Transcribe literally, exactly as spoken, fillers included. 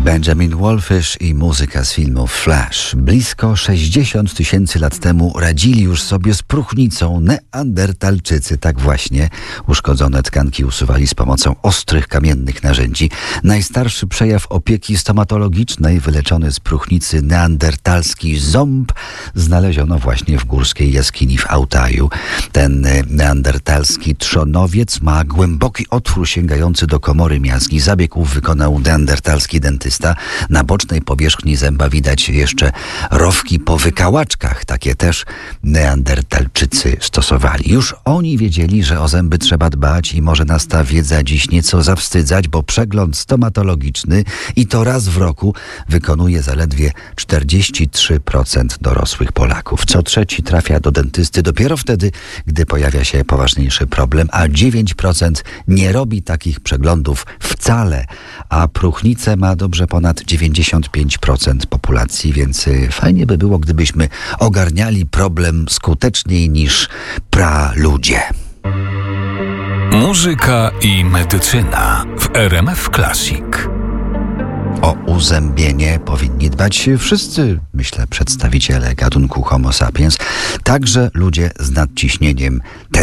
Benjamin Wallfisch i muzyka z filmu Flash. Blisko sześćdziesiąt tysięcy lat temu radzili już sobie z próchnicą Neandertalczycy. Tak właśnie uszkodzone tkanki usuwali z pomocą ostrych, kamiennych narzędzi. Najstarszy przejaw opieki stomatologicznej wyleczony z próchnicy neandertalski ząb znaleziono właśnie w górskiej jaskini w Altaju. Ten neandertalski trzonowiec ma głęboki otwór sięgający do komory miazgi. Zabieg ów wykonał neandertalski dentysta. Na bocznej powierzchni zęba widać jeszcze rowki po wykałaczkach. Takie też neandertalczycy stosowali. Już oni wiedzieli, że o zęby trzeba dbać i może nas ta wiedza dziś nieco zawstydzać, bo przegląd stomatologiczny i to raz w roku wykonuje zaledwie czterdzieści trzy procent dorosłych Polaków. Co trzeci trafia do dentysty dopiero wtedy, gdy pojawia się poważniejszy problem, a dziewięć procent nie robi takich przeglądów wcale, a próchnicę ma dobrze ponad dziewięćdziesiąt pięć procent populacji, więc fajnie by było, gdybyśmy ogarniali problem skuteczniej niż praludzie. Muzyka i medycyna w R M F Classic. O uzębienie powinni dbać wszyscy, myślę, przedstawiciele gatunku Homo sapiens, także ludzie z nadciśnieniem